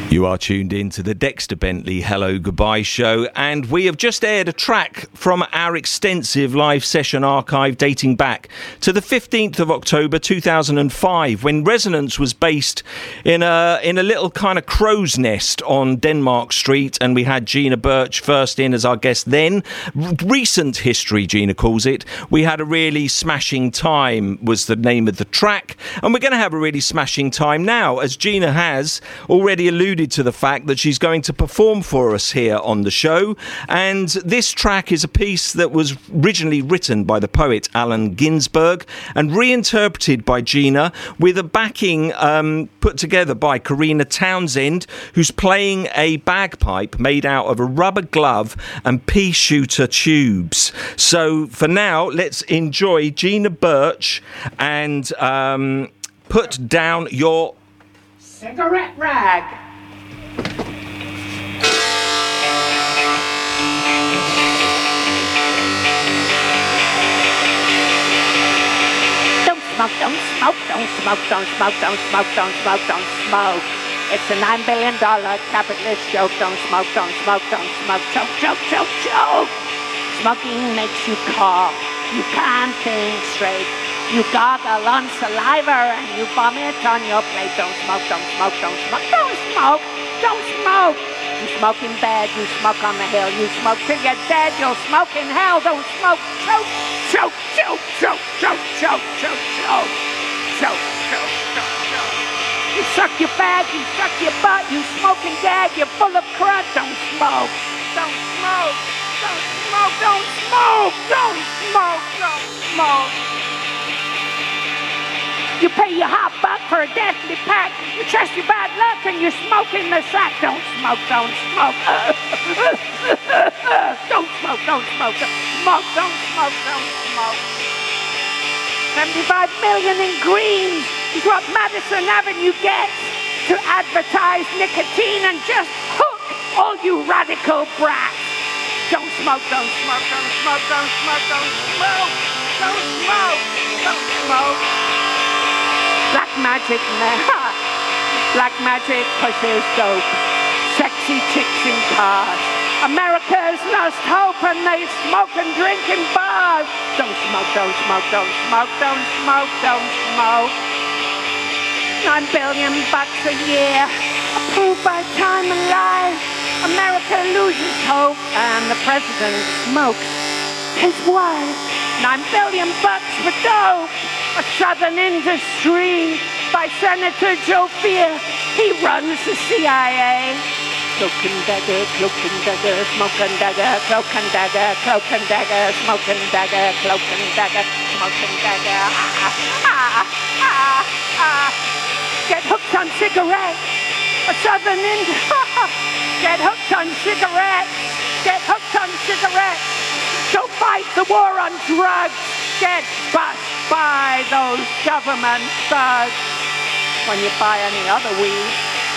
You are tuned in to the Dexter Bentley Hello Goodbye show, and we have just aired a track from our extensive live session archive dating back to the 15th of October 2005, when Resonance was based in a little kind of crow's nest on Denmark Street, and we had Gina Birch first in as our guest then. Recent history, Gina calls it. We had a really smashing time was the name of the track, and we're going to have a really smashing time now, as Gina has already alluded to the fact that she's going to perform for us here on the show. And this track is a piece that was originally written by the poet Allen Ginsberg and reinterpreted by Gina with a backing put together by Karina Townsend, who's playing a bagpipe made out of a rubber glove and pea shooter tubes. So for now, let's enjoy Gina Birch and Put Down Your Cigarette Rag. Don't smoke, don't smoke, don't smoke, don't smoke, don't smoke, don't smoke. It's a $9 billion capitalist joke. Don't smoke, don't smoke, don't smoke. Choke, choke, choke, choke. Smoking makes you cough. You can't think straight. You gargle on saliva and you vomit on your plate. Don't smoke, don't smoke, don't smoke, don't smoke, don't smoke. You smoke in bed, you smoke on the hill. You smoke till you're dead, you'll smoke in hell. Don't smoke, choke, choke, choke, choke, choke, choke, choke, choke, choke, choke, choke, choke. You suck your bag, you suck your butt, you smoke and gag, you're full of crud. Don't smoke, don't smoke, don't smoke, don't smoke, don't smoke, don't smoke. You pay your hot buck for a deathly pack. You trust your bad luck and you smoke in the sack. Don't smoke, don't smoke. Don't smoke, don't smoke. Smoke, don't smoke, don't smoke. 75 million in green is what Madison Avenue gets to advertise nicotine and just hook all you radical brats. Don't smoke, don't smoke, don't smoke, don't smoke, don't smoke. Don't smoke, don't smoke. Black magic, black magic pushes dope. Sexy chicks in cars. America's lost hope and they smoke and drink in bars. Don't smoke, don't smoke, don't smoke, don't smoke, don't smoke. $9 billion a year, approved by Time and Life. America loses hope and the president smokes his wife. $9 billion for dope. A southern industry by Senator Joe Fear. He runs the CIA. Cloak and dagger, smoke and dagger, cloak and dagger, cloak and dagger, smoke and dagger, cloak and dagger, smoke and dagger. Get hooked on cigarettes. A southern Get hooked on cigarettes. Get hooked on cigarettes. Don't fight the war on drugs. Get bust by those government thugs when you buy any other weed.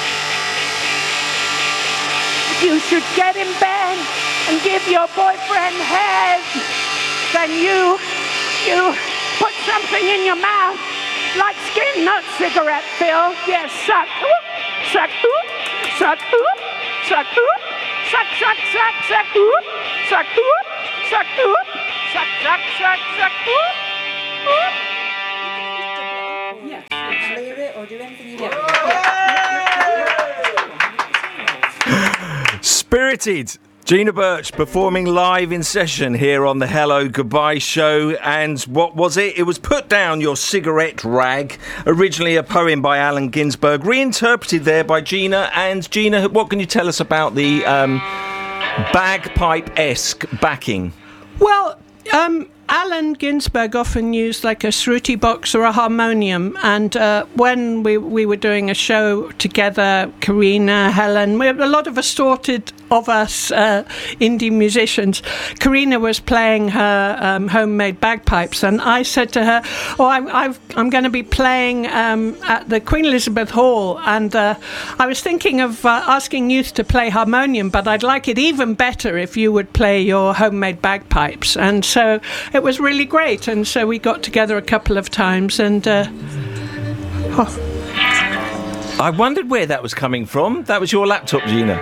If you should get in bed and give your boyfriend head, then you put something in your mouth like skin, not cigarette fill. Yes, suck, suck, suck, suck, suck, suck, suck, suck, suck, suck, suck, suck, suck, suck, Yeah, clear it or do anything you want. Spirited Gina Birch performing live in session here on the Hello Goodbye show. And what was it? It was Put Down Your Cigarette Rag, originally a poem by Allen Ginsberg, reinterpreted there by Gina. And Gina, what can you tell us about the bagpipe-esque backing? Well, Allen Ginsberg often used like a shruti box or a harmonium, and when we were doing a show together, Karina, Helen, we have a lot of assorted of us indie musicians. Karina was playing her homemade bagpipes, and I said to her, I'm going to be playing at the Queen Elizabeth Hall, and I was thinking of asking youth to play harmonium, but I'd like it even better if you would play your homemade bagpipes. And so it was really great, and so we got together a couple of times, and I wondered where that was coming from. That was your laptop, Gina.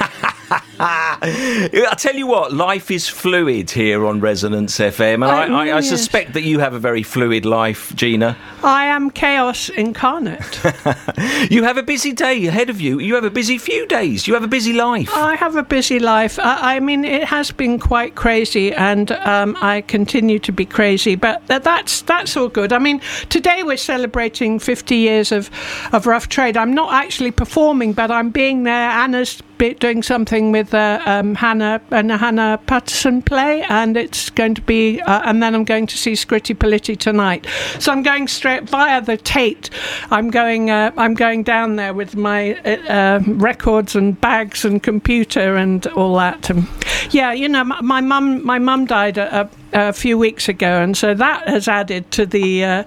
I tell you what, life is fluid here on Resonance FM, and I suspect that you have a very fluid life, Gina. I am chaos incarnate. You have a busy day ahead of you. You have a busy few days. You have a busy life. I have a busy life. I mean, it has been quite crazy, and I continue to be crazy, but that's all good. I mean, today we're celebrating 50 years of Rough Trade. I'm not actually performing, but I'm being there. Anna's doing something with Hannah and a Hannah Patterson play, and it's going to be and then I'm going to see Scritti Politti tonight, so I'm going straight via the Tate. I'm going down there with my records and bags and computer and all that. Yeah, you know, my mum died a few weeks ago, and so that has added to the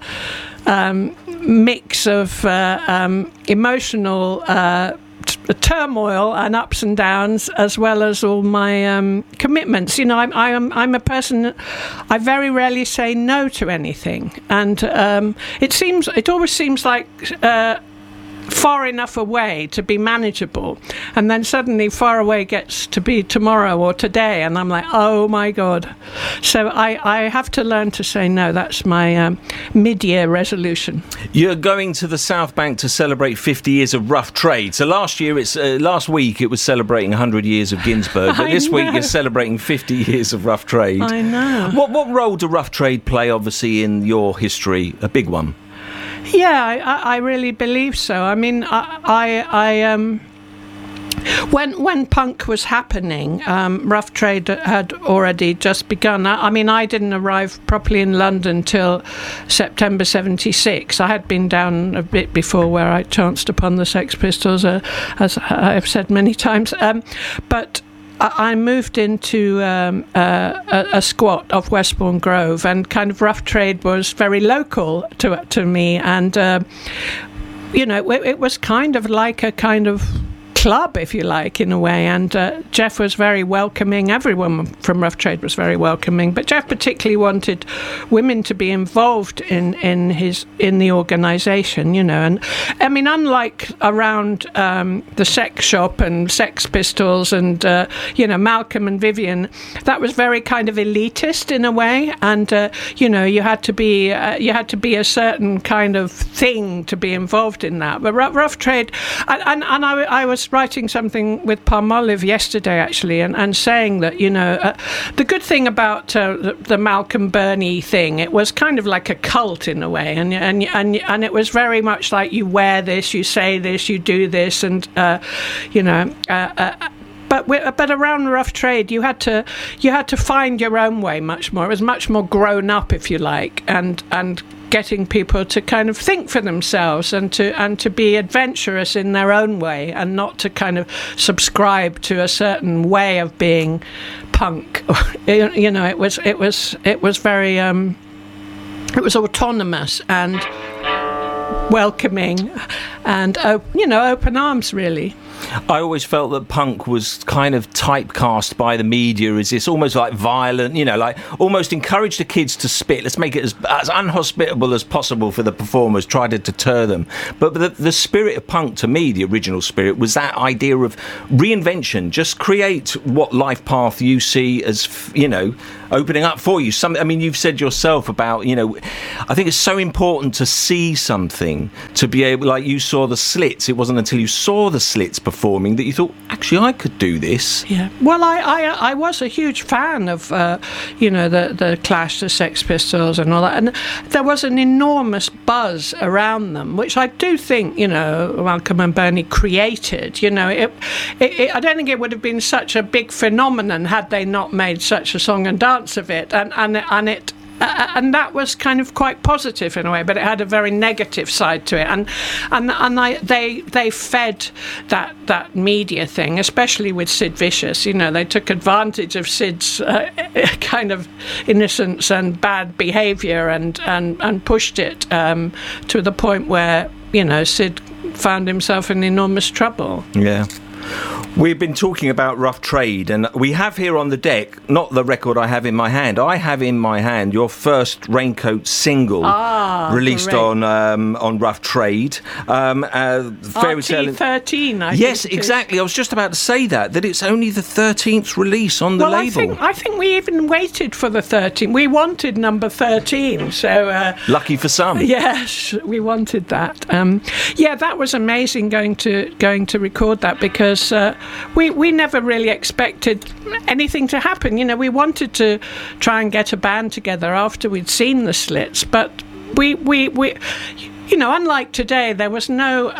mix of emotional turmoil and ups and downs, as well as all my commitments. You know, I'm a person. I very rarely say no to anything, and it always seems like far enough away to be manageable, and then suddenly far away gets to be tomorrow or today, and I'm like, oh my God. So I have to learn to say no. That's my mid-year resolution. You're going to the South Bank to celebrate 50 years of Rough Trade. So last week it was celebrating 100 years of Ginsberg, but this week you're celebrating 50 years of Rough Trade. I know. What role do Rough Trade play, obviously, in your history? A big one. Yeah, I really believe so. I mean, when punk was happening, Rough Trade had already just begun. I mean, I didn't arrive properly in London till September 76. I had been down a bit before, where I chanced upon the Sex Pistols, as I've said many times. But I moved into a squat off Westbourne Grove, and kind of Rough Trade was very local to me, and you know, it was kind of like a kind of club, if you like, in a way, and Jeff was very welcoming. Everyone from Rough Trade was very welcoming, but Jeff particularly wanted women to be involved in the organisation, you know. And I mean, unlike around the Sex Shop and Sex Pistols and you know, Malcolm and Vivian, that was very kind of elitist in a way, and you know, you had to be a certain kind of thing to be involved in that. But Rough Trade, and I was writing something with Palmolive yesterday, actually, and saying that, you know, the good thing about the Malcolm Burney thing, it was kind of like a cult in a way, and it was very much like, you wear this, you say this, you do this, and you know. But around Rough Trade, you had to find your own way much more. It was much more grown up, if you like, and getting people to kind of think for themselves and to be adventurous in their own way, and not to kind of subscribe to a certain way of being punk. You know, it was very it was autonomous and welcoming, and you know, open arms, really. I always felt that punk was kind of typecast by the media as this almost like violent, you know, like almost encourage the kids to spit. Let's make it as unhospitable as possible for the performers, try to deter them. But the spirit of punk, to me, the original spirit, was that idea of reinvention. Just create what life path you see as, you know, opening up for you. I mean, you've said yourself about, you know, I think it's so important to see something, to be able, like you saw the Slits. It wasn't until you saw the Slits performing that you thought, actually, I could do this. Yeah. Well, I was a huge fan of, you know, the Clash, the Sex Pistols and all that. And there was an enormous buzz around them, which I do think, you know, Malcolm and Burney created. You know, I don't think it would have been such a big phenomenon had they not made such a song and dance of it, and that was kind of quite positive in a way, but it had a very negative side to it, and they fed that media thing, especially with Sid Vicious. You know, they took advantage of Sid's kind of innocence and bad behaviour and pushed it to the point where, you know, Sid found himself in enormous trouble. Yeah. We've been talking about Rough Trade, and we have here on the deck, not the record I have in my hand, I have in my hand your first Raincoat single released on Rough Trade. Fairy Tale RT13, I Yes, think it is. exactly. I was just about to say that it's only the 13th release on the label. I think we even waited for the 13th. We wanted number 13, so... Lucky for some. Yes, we wanted that. That was amazing going to record that, because we never really expected anything to happen. You know, we wanted to try and get a band together after we'd seen the Slits, but we you know, unlike today, there was no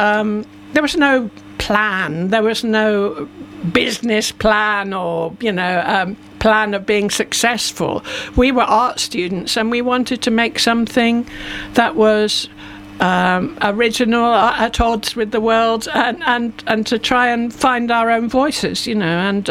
plan, there was no business plan or plan of being successful. We were art students, and we wanted to make something that was original, at odds with the world, and to try and find our own voices, you know. And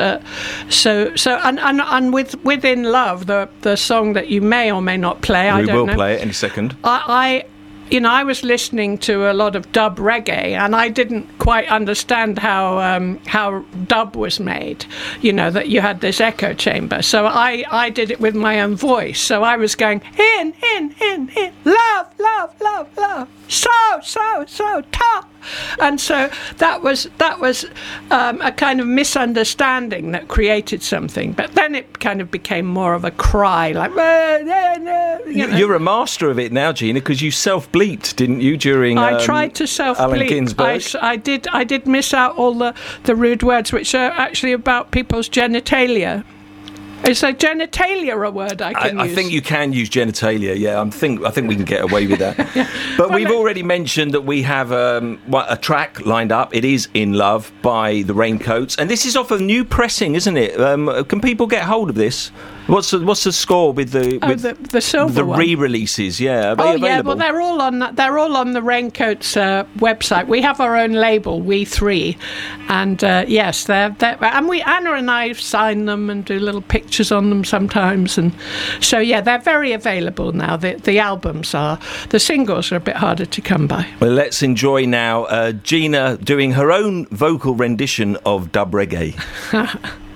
and within Love, the song that you may or may not play, I don't know. We will play it any second. I was listening to a lot of dub reggae, and I didn't quite understand how dub was made. You know, that you had this echo chamber. So I did it with my own voice. So I was going in, love, love, love, love, so tough. And so that was a kind of misunderstanding that created something. But then it kind of became more of a cry, like... You're a master of it now, Gina, because you self-bleeped, didn't you, during I tried to self-bleep. Allen Ginsberg? I did miss out all the rude words, which are actually about people's genitalia. Is a genitalia a word I can use? I think you can use genitalia, yeah. I think we can get away with that. But we've already mentioned that we have a track lined up. It is In Love by the Raincoats. And this is off a new pressing, isn't it? Can people get hold of this? What's the score with the silver the one? Re-releases? Yeah, are they available? Yeah, well they're all on the Raincoats website. We have our own label, We Three, and yes, they're and Anna and I sign them and do little pictures on them sometimes, and so yeah, they're very available now. The albums are. The singles are a bit harder to come by. Well, let's enjoy now Gina doing her own vocal rendition of dub reggae.